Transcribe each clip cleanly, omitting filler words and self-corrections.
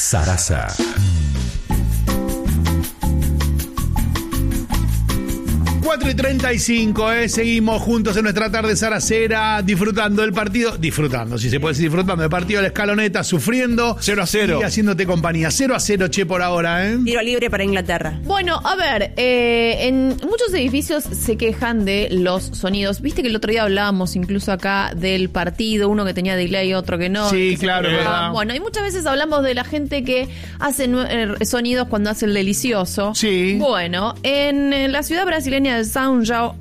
Sarasa. y 35, seguimos juntos en nuestra tarde saracera, disfrutando del partido, si se puede decir, disfrutando del partido de la Escaloneta, sufriendo 0-0 y haciéndote compañía. 0-0, che, por ahora, Tiro libre para Inglaterra. Bueno, a ver, en muchos edificios se quejan de los sonidos. Viste que el otro día hablábamos incluso acá del partido, uno que tenía delay, otro que no. Sí, que claro, verdad. Bueno, y muchas veces hablamos de la gente que hace sonidos cuando hace el delicioso. Sí. Bueno, en la ciudad brasileña de São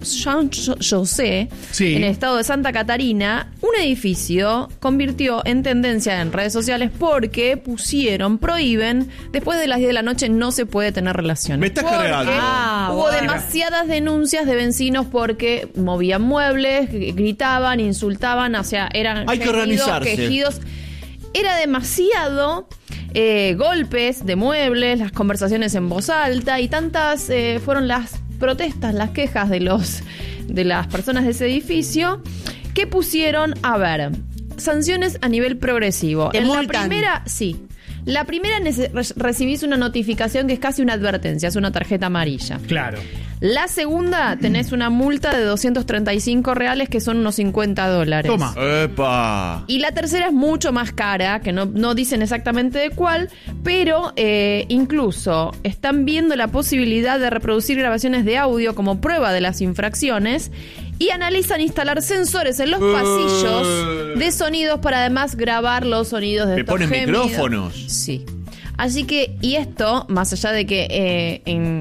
José, sí, en el estado de Santa Catarina, un edificio convirtió en tendencia en redes sociales porque prohíben, después de las 10 de la noche no se puede tener relaciones. Me estás cargando. Hubo demasiadas denuncias de vecinos porque movían muebles, gritaban, insultaban, o sea, eran hay que organizarse. quejidos. Era demasiado golpes de muebles, las conversaciones en voz alta y tantas fueron las protestas, las quejas de las personas de ese edificio que pusieron, a ver, sanciones a nivel progresivo. ¿Te multan? La primera recibís una notificación que es casi una advertencia, es una tarjeta amarilla. Claro. La segunda, tenés una multa de 235 reales, que son unos $50. Toma. ¡Epa! Y la tercera es mucho más cara, que no dicen exactamente de cuál, pero incluso están viendo la posibilidad de reproducir grabaciones de audio como prueba de las infracciones y analizan instalar sensores en los pasillos de sonidos para además grabar los sonidos de ¿Me estos ponen gemidos. micrófonos? Sí. Así que, y esto, más allá de que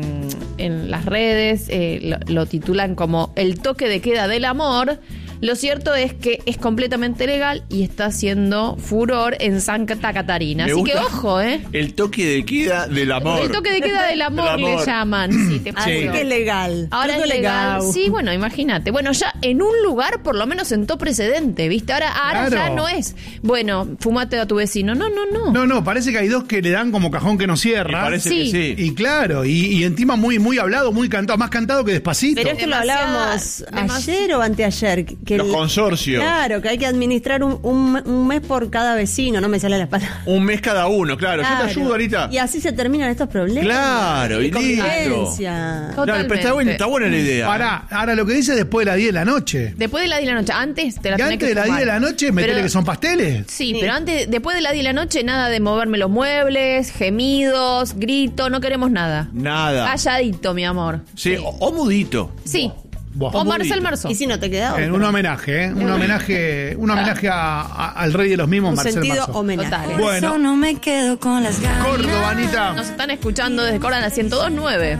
en las redes lo titulan como el toque de queda del amor, lo cierto es que es completamente legal y está haciendo furor en Santa Catarina. Me Así que gusta ojo, el toque de queda del amor. El toque de queda del amor, le llaman. Sí, te Así juro. que es legal. Ahora Todo es legal. legal. Sí, bueno, imagínate. Bueno, ya en un lugar por lo menos sentó precedente, ¿viste? Ahora Claro. ya no es, bueno, fumate a tu vecino. No. No, parece que hay dos que le dan como cajón que no Me cierra. parece Sí. que sí. Y claro, y encima muy, muy hablado, muy cantado, más cantado que Despacito. Pero esto lo hablábamos ayer o anteayer. Que Los consorcios. Claro, que hay que administrar un mes por cada vecino, no me sale la palabra. Un mes cada uno, claro. Yo te ayudo, Anita. Y así se terminan estos problemas. Claro, y listo. Convivencia. Claro, pero está buena la idea. Pará, ahora lo que dice después de las 10 de la noche. Después de las 10 de la noche, antes te la Y tenés antes que de las 10 de la noche, metele Pero- que son pasteles. Sí, pero después de las 10 de la noche, nada de moverme los muebles, gemidos, grito, no queremos nada. Nada. Calladito, mi amor. Sí, o mudito. Sí. Buah. O Marcel Marceau. Y si no te queda otra. Un homenaje, un homenaje al rey de los mimos, Un Marcel sentido Marceau. homenaje. Total. Bueno, no me quedo con las ganas. Córdoba, Anita. Nos están escuchando desde Córdoba, la 102.9.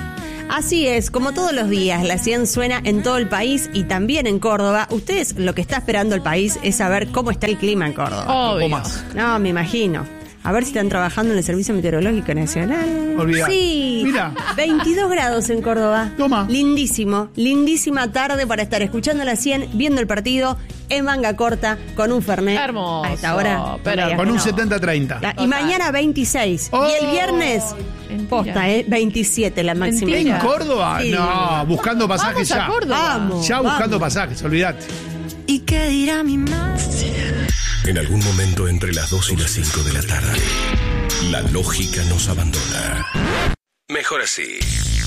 Así es, como todos los días, la 100 suena en todo el país y también en Córdoba. Ustedes, lo que está esperando el país es saber cómo está el clima en Córdoba. Obvio. O más. No, me imagino. A ver si están trabajando en el Servicio Meteorológico Nacional. Olvidá. Sí. Mira. 22 grados en Córdoba. Toma. Lindísimo. Lindísima tarde para estar escuchando la 100, viendo el partido en manga corta con un Fernet. Hermoso, A esta hora. pero no me Con un digas que no. 70-30. Y mañana 26. Oh. Y el viernes, Mentira. posta, 27 la máxima. Mentira. ¿En Córdoba? Sí. No, buscando pasajes Vamos a ya. Córdoba. Vamos. Ya buscando vamos. pasajes, olvídate. ¿Y qué dirá mi madre? En algún momento entre las 2 y las 5 de la tarde, la lógica nos abandona. Mejor así.